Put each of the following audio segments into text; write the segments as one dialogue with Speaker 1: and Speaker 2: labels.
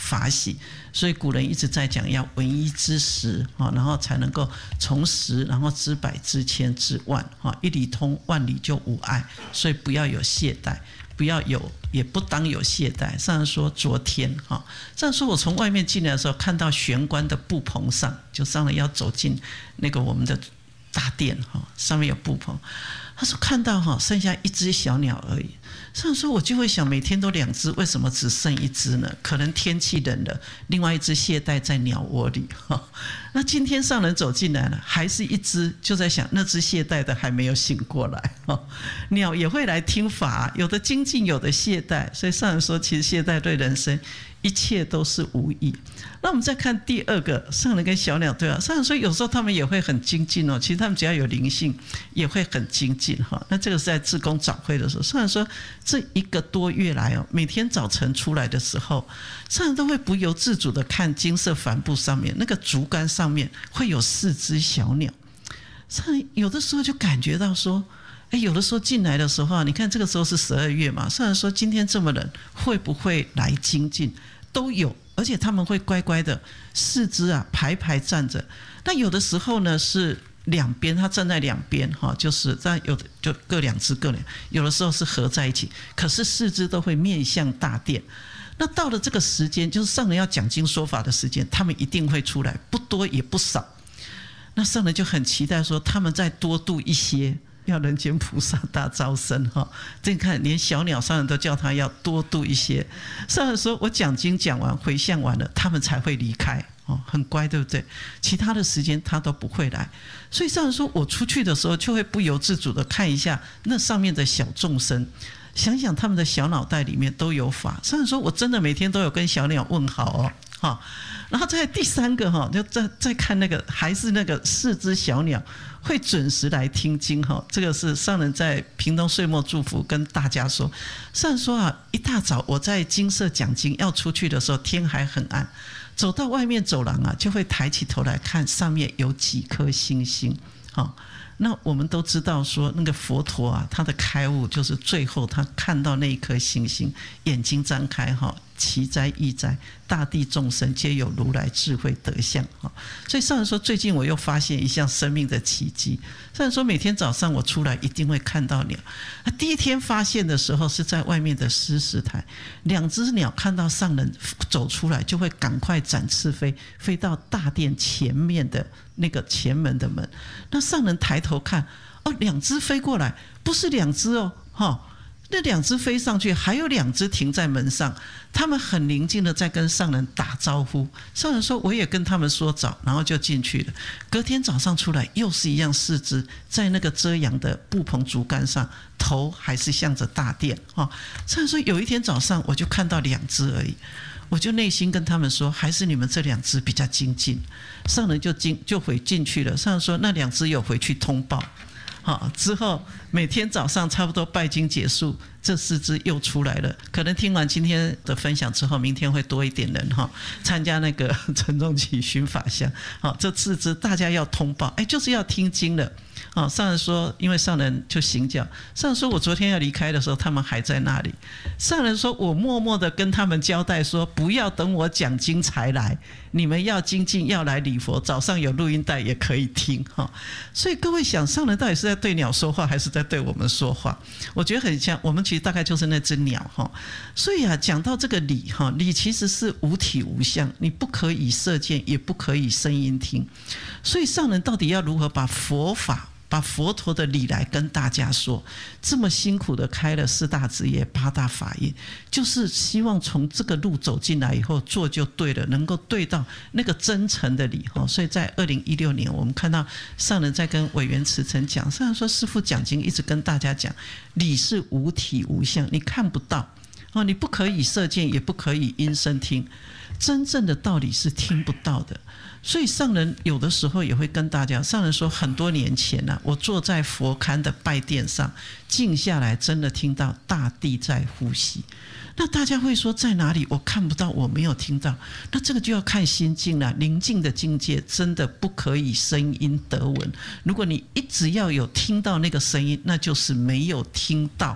Speaker 1: 法喜，所以古人一直在讲要闻一知十，然后才能够从十，然后知百知千知万，一理通万理就无碍，所以不要有懈怠，不要有，也不当有懈怠。上人说昨天上人说我从外面进来的时候，看到玄关的布棚上，就上人要走进那个我们的大殿，上面有布棚，他说看到剩下一只小鸟而已。上人说我就会想，每天都2只，为什么只剩1只呢？可能天气冷了，另外1只懈怠在鸟窝里。那今天上人走进来了，还是1只，就在想那只懈怠的还没有醒过来。鸟也会来听法，有的精进，有的懈怠，所以上人说其实懈怠对人生一切都是无益。那我们再看第二个，上人跟小鸟对话。上人说有时候他们也会很精进其实他们只要有灵性也会很精进那这个是在志工早会的时候，上人说这1个多月来每天早晨出来的时候，上人都会不由自主的看金色帆布上面那个竹竿上面会有4只小鸟。上人有的时候就感觉到说有的时候进来的时候你看这个时候是12月嘛，上人说今天这么冷，会不会来精进？都有，而且他们会乖乖的4只排排站着。那有的时候呢是两边，他站在两边就是在有的就各2只各2，有的时候是合在一起，可是4只都会面向大殿。那到了这个时间，就是上人要讲经说法的时间，他们一定会出来，不多也不少。那上人就很期待说他们再多度一些，要人间菩萨大招生这你看连小鸟上人都叫他要多度一些。上人说我讲经讲完回向完了，他们才会离开很乖对不对？其他的时间他都不会来。所以上人说我出去的时候就会不由自主的看一下那上面的小众生，想想他们的小脑袋里面都有法。上人说我真的每天都有跟小鸟问好然后再第3个就再看那个还是那个4只小鸟会准时来听经这个是上人在屏东岁末祝福跟大家说。上人说一大早我在精舍讲经要出去的时候，天还很暗，走到外面走廊就会抬起头来看上面有几颗星星那我们都知道说那个佛陀他的开悟就是最后他看到那一颗星星，眼睛张开奇哉异哉，大地众生皆有如来智慧德相所以上人说最近我又发现一项生命的奇迹。上人说每天早上我出来一定会看到鸟。第一天发现的时候是在外面的施食台，2只鸟看到上人走出来就会赶快展翅飞到大殿前面的那个前门的门。那上人抬头看2只飞过来，不是2只那2只飞上去，还有2只停在门上，他们很宁静的在跟上人打招呼。上人说我也跟他们说早，然后就进去了。隔天早上出来又是一样，4只在那个遮阳的布棚竹竿上，头还是向着大殿上人说有一天早上我就看到2只而已，我就内心跟他们说还是你们这2只比较精进。上人就回进去了。上人说那2只有回去通报之后每天早上差不多拜经结束，这4只又出来了。可能听完今天的分享之后，明天会多一点人参加那个陈仲基寻法香这4只大家要通报就是要听经了上人说因为上人就行脚，上人说我昨天要离开的时候他们还在那里。上人说我默默的跟他们交代说不要等我讲经才来，你们要精进要来礼佛，早上有录音带也可以听所以各位想上人到底是在对鸟说话还是在对我们说话？我觉得很像我们其实大概就是那只鸟所以讲到这个理理其实是无体无相，你不可以射箭也不可以声音听。所以上人到底要如何把佛法把佛陀的理来跟大家说，这么辛苦的开了4大职业8大法印，就是希望从这个路走进来以后做就对了，能够对到那个真诚的理所以在2016年我们看到上人在跟委员慈诚讲，上人说师父讲经一直跟大家讲理是无体无相，你看不到你不可以射箭也不可以音声听，真正的道理是听不到的。所以上人有的时候也会跟大家，上人说很多年前我坐在佛龛的拜殿上静下来，真的听到大地在呼吸。那大家会说在哪里？我看不到，我没有听到。那这个就要看心境了。宁静的境界真的不可以声音得闻，如果你一直要有听到那个声音，那就是没有听到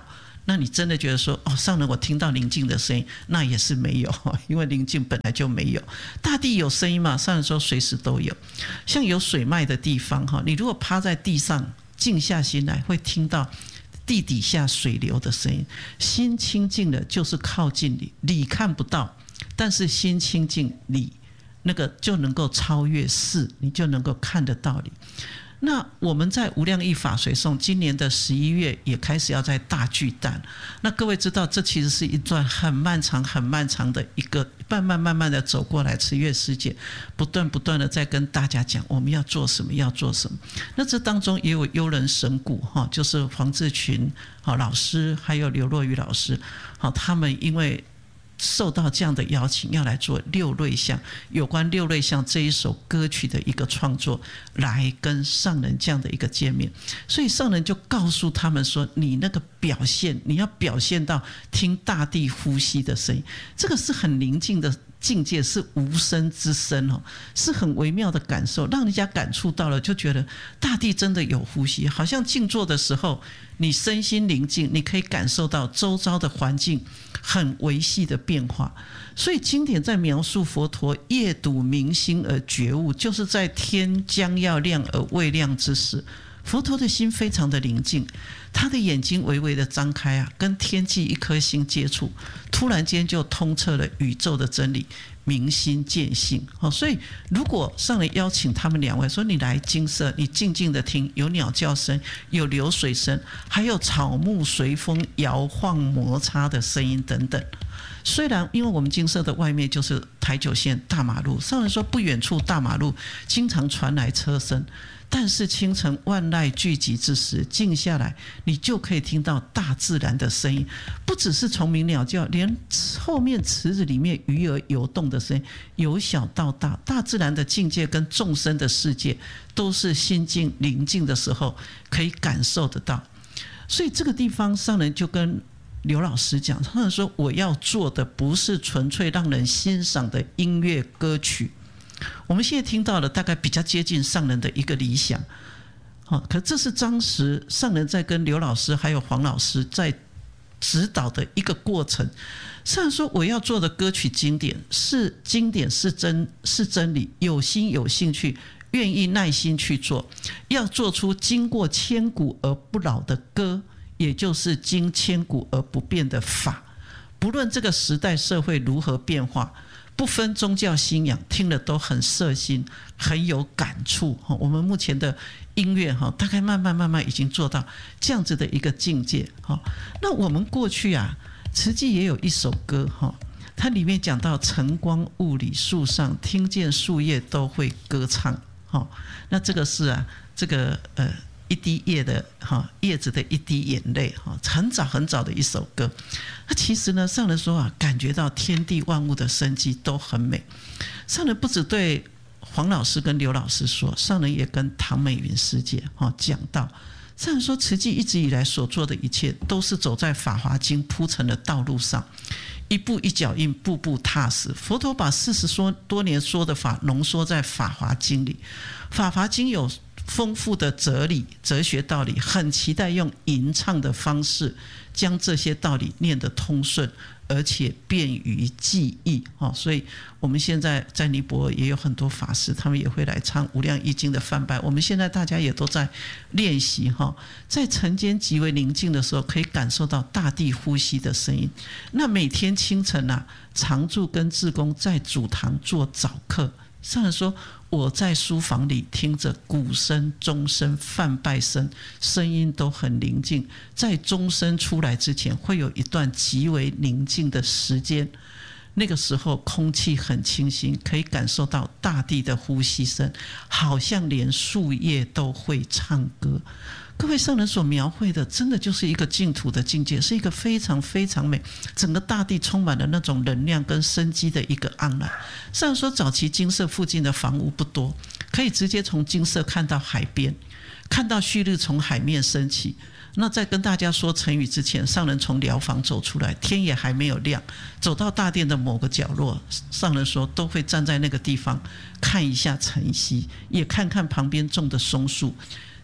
Speaker 1: 那你真的觉得说哦，上人我听到宁静的声音，那也是没有，因为宁静本来就没有。大地有声音嘛？上人说随时都有。像有水脉的地方哈，你如果趴在地上静下心来，会听到地底下水流的声音。心清净了就是靠近理，理看不到，但是心清净，理那个就能够超越事，你就能够看得到理。那我们在无量义法随诵，今年的11月也开始要在大巨蛋。那各位知道，这其实是一段很漫长、很漫长的一个慢慢的走过来。慈月师姐不断的在跟大家讲，我们要做什么，要做什么。那这当中也有优人神鼓哈，就是黄志群老师，还有刘若愚老师，他们因为受到这样的邀请，要来做六瑞相，有关六瑞相这一首歌曲的一个创作，来跟上人这样的一个见面。所以上人就告诉他们说，你那个表现，你要表现到听大地呼吸的声音，这个是很宁静的境界，是无声之声哦，是很微妙的感受，让人家感触到了，就觉得大地真的有呼吸。好像静坐的时候，你身心宁静，你可以感受到周遭的环境很微细的变化。所以经典在描述佛陀夜睹明星而觉悟，就是在天将要亮而未亮之时，佛陀的心非常的宁静，他的眼睛微微的张开啊，跟天际一颗星接触，突然间就通彻了宇宙的真理，明心见性。所以如果上人邀请他们两位说，你来精舍，你静静的听，有鸟叫声，有流水声，还有草木随风摇晃摩擦的声音等等。虽然因为我们精舍的外面就是台九线大马路，上人说不远处大马路经常传来车声，但是清晨万籁俱寂之时，静下来你就可以听到大自然的声音，不只是虫鸣鸟叫，连后面池子里面鱼儿游动的声音，由小到大，大自然的境界跟众生的世界都是心静宁静的时候可以感受得到。所以这个地方上人就跟刘老师讲，他说我要做的不是纯粹让人欣赏的音乐歌曲，我们现在听到的大概比较接近上人的一个理想。可这是当时上人在跟刘老师还有黄老师在指导的一个过程。上人说我要做的歌曲经典是真理，有心有兴趣，愿意耐心去做，要做出经过千古而不老的歌，也就是经千古而不变的法。不论这个时代社会如何变化，不分宗教信仰，听了都很摄心，很有感触。我们目前的音乐大概慢慢已经做到这样子的一个境界。那我们过去啊，慈济也有一首歌，它里面讲到晨光雾里树上，听见树叶都会歌唱。那这个是啊，这个一滴叶子的一滴眼泪，很早的一首歌。那其实呢，上人说啊，感觉到天地万物的生机都很美。上人不只对黄老师跟刘老师说，上人也跟唐美云师姐讲到。上人说，慈济一直以来所做的一切，都是走在《法华经》铺成的道路上，一步一脚印，步步踏实。佛陀把40多年说的法浓缩在《法华经》里，《法华经》有丰富的哲学道理，很期待用吟唱的方式将这些道理念得通顺，而且便于记忆。所以我们现在在尼泊尔也有很多法师，他们也会来唱《无量易经》的梵拜。我们现在大家也都在练习，在晨间极为宁静的时候，可以感受到大地呼吸的声音。那每天清晨啊，常住跟志工在主堂做早课。上人说，我在书房里听着鼓声、钟声、梵拜声，声音都很宁静。在钟声出来之前，会有一段极为宁静的时间。那个时候空气很清新，可以感受到大地的呼吸声，好像连树叶都会唱歌。各位上人所描绘的，真的就是一个净土的境界，是一个非常非常美，整个大地充满了那种能量跟生机的一个盎然。上人说，早期精舍附近的房屋不多，可以直接从精舍看到海边，看到旭日从海面升起。那在跟大家说成语之前，上人从寮房走出来，天也还没有亮，走到大殿的某个角落，上人说都会站在那个地方看一下晨曦，也看看旁边种的松树。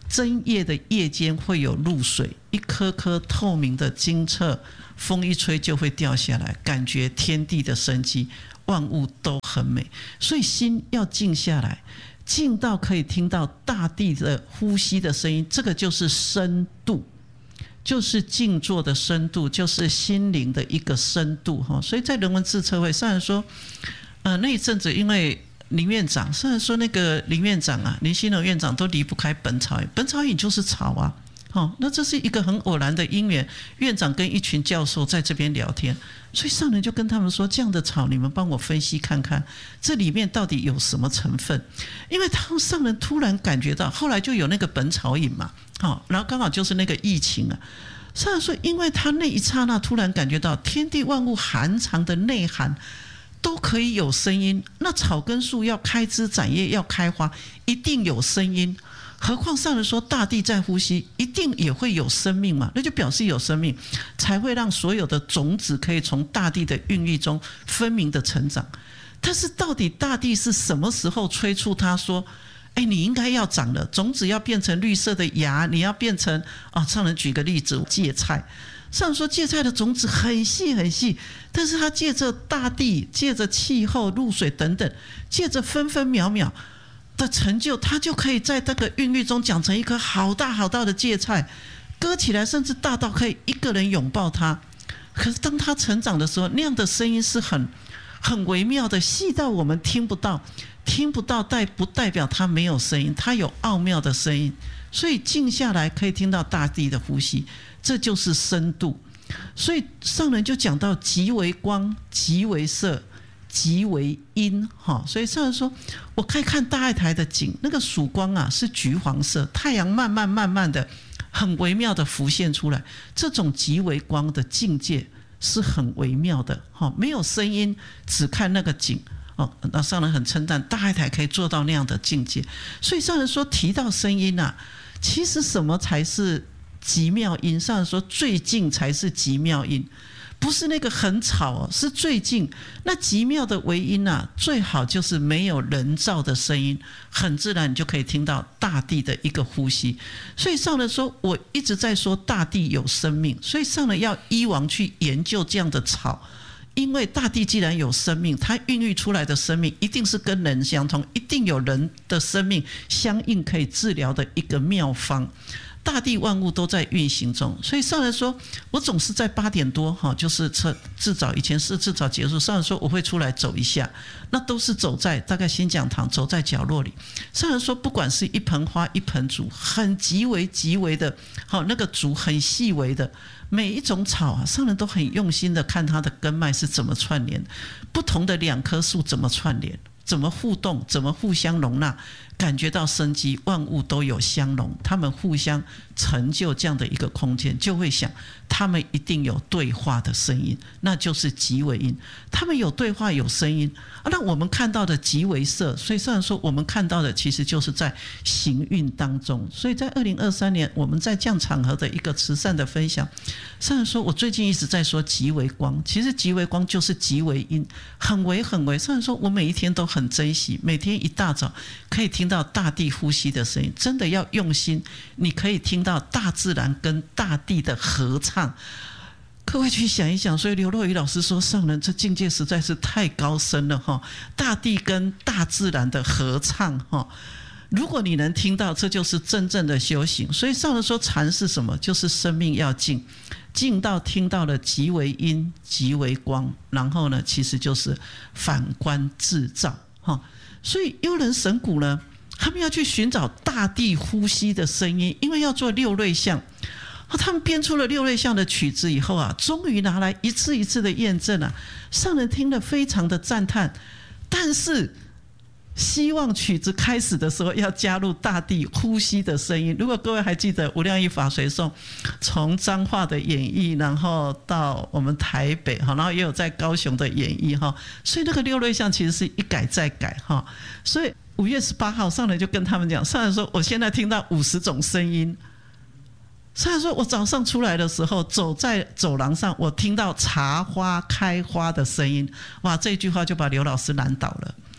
Speaker 1: 针叶的叶间会有露水，一颗颗透明的晶澈，风一吹就会掉下来，感觉天地的生机，万物都很美。所以心要静下来，静到可以听到大地的呼吸的声音，这个就是深度，就是静坐的深度，就是心灵的一个深度。所以在人文自测会，虽然说那一阵子因为林院长，虽然说那个林院长啊，林欣荣院长都离不开本草饮，本草饮就是草啊。那这是一个很偶然的因缘，院长跟一群教授在这边聊天，所以上人就跟他们说，这样的草你们帮我分析看看，这里面到底有什么成分。因为他们上人突然感觉到，后来就有那个本草饮嘛，然后刚好就是那个疫情啊。上人说，因为他那一刹那突然感觉到天地万物含藏的内涵都可以有声音，那草跟树要开枝展叶要开花，一定有声音。何况上人说大地在呼吸，一定也会有生命嘛，那就表示有生命，才会让所有的种子可以从大地的孕育中分明的成长。但是到底大地是什么时候催促他说，你应该要长了，种子要变成绿色的芽，你要变成上人举个例子，芥菜。上人说芥菜的种子很细很细，但是它借着大地，借着气候、露水等等，借着分分秒秒的成就，它就可以在这个孕育中长成一颗好大好大的芥菜，割起来甚至大到可以一个人拥抱它。可是当它成长的时候，那样的声音是很微妙的，细到我们听不到，不代表它没有声音，它有奥妙的声音。所以静下来可以听到大地的呼吸，这就是深度。所以上人就讲到极为光，极为色，极为阴。所以上人说，我可以看大爱台的景，那个曙光啊是橘黄色，太阳慢慢的很微妙的浮现出来，这种极为光的境界是很微妙的，没有声音，只看那个景。那上人很称赞大爱台可以做到那样的境界。所以上人说提到声音啊，其实什么才是极妙音？上人说最静才是极妙音，不是那个很吵是最静。那极妙的微音啊，最好就是没有人造的声音，很自然你就可以听到大地的一个呼吸。所以上人说，我一直在说大地有生命，所以上人要依王去研究这样的草。因为大地既然有生命，它孕育出来的生命一定是跟人相同，一定有人的生命相应可以治疗的一个妙方。大地万物都在运行中，所以上人说，我总是在8点多就是至早以前是至早结束，上人说我会出来走一下，那都是走在大概新讲堂，走在角落里。上人说，不管是一盆花一盆竹，很极为的那个竹很细微的，每一种草啊，上人都很用心的看它的根脉是怎么串联，不同的2棵树怎么串联，怎么互动，怎么互相容纳，感觉到生机，万物都有相容，他们互相成就这样的一个空间，就会想他们一定有对话的声音，那就是极为音。他们有对话有声音，那我们看到的极为色。所以上人说，我们看到的其实就是在行运当中。所以在2023年我们在这样场合的一个慈善的分享，上人说，我最近一直在说极为光，其实极为光就是极为音，很微。上人说，我每一天都很珍惜，每天一大早可以听到大地呼吸的声音，真的要用心，你可以听到大自然跟大地的合唱。各位去想一想，所以刘若愚老师说，上人这境界实在是太高深了，大地跟大自然的合唱，如果你能听到，这就是真正的修行。所以上人说，禅是什么？就是生命要静，静到听到了极为音，极为光，然后呢，其实就是反观自照。所以幽人神谷呢，他们要去寻找大地呼吸的声音，因为要做6类象。他们编出了6类象的曲子以后啊，终于拿来一次一次的验证啊，上人听了非常的赞叹，但是希望曲子开始的时候要加入大地呼吸的声音。如果各位还记得无量义法随颂，从彰化的演绎，然后到我们台北，然后也有在高雄的演绎，所以那个6类象其实是一改再改。所以5月18号上人就跟他们讲，上人说，我现在听到50种声音。上人说，我早上出来的时候走在走廊上，我听到茶花开花的声音。哇，这句话就把刘老师难倒了。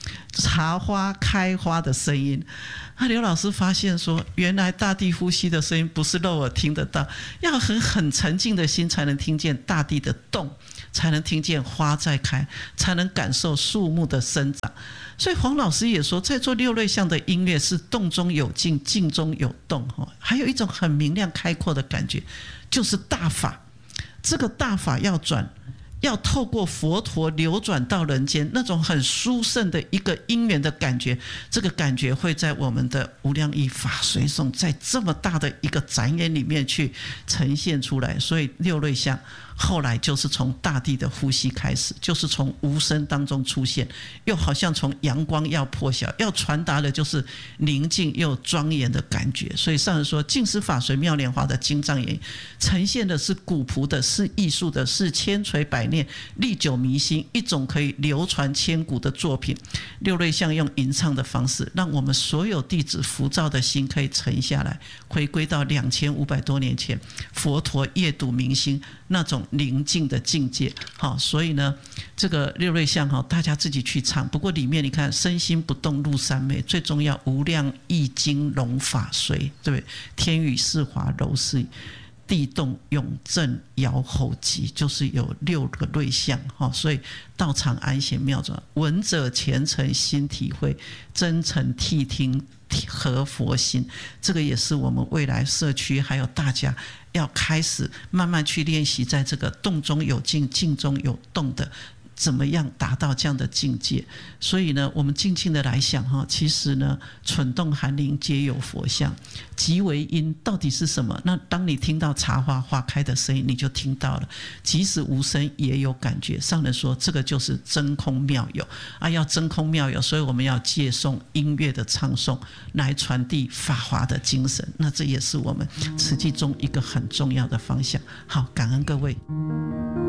Speaker 1: 茶花开花的声音。刘老师发现说，原来大地呼吸的声音不是肉耳听得到，要很沉静的心才能听见大地的动，才能听见花在开，才能感受树木的生长。所以黄老师也说，在做六类项的音乐是动中有静，静中有动，还有一种很明亮开阔的感觉，就是大法。这个大法要转，要透过佛陀流转到人间，那种很殊胜的一个因缘的感觉，这个感觉会在我们的无量义法随诵，在这么大的一个展演里面去呈现出来。所以六类相后来就是从大地的呼吸开始，就是从无声当中出现，又好像从阳光要破晓，要传达的就是宁静又庄严的感觉。所以上人说，净思法随妙莲华的经藏演呈现的是古朴的，是艺术的，是千锤百炼，历久弥新，一种可以流传千古的作品。六类相用吟唱的方式，让我们所有弟子浮躁的心可以沉下来，回归到2500多年前佛陀夜睹明星那种宁静的境界。好，所以呢，这个六类相大家自己去唱。不过里面你看，身心不动入三昧，最重要无量易经龙法随，对不对？天雨四华柔是地动永正摇吼集，就是有6个类相。所以道场安闲妙转，闻者虔诚心体会，真诚谛听合佛心。这个也是我们未来社区还有大家要开始慢慢去练习，在这个动中有静，静中有动的，怎么样达到这样的境界。所以呢，我们静静的来想，其实呢，蠢动寒林皆有佛像，即为因到底是什么？那当你听到茶花花开的声音，你就听到了，即使无声也有感觉。上人说，这个就是真空妙有啊，要真空妙有，所以我们要借诵音乐的唱诵来传递法华的精神。那这也是我们慈济中一个很重要的方向。好，感恩各位。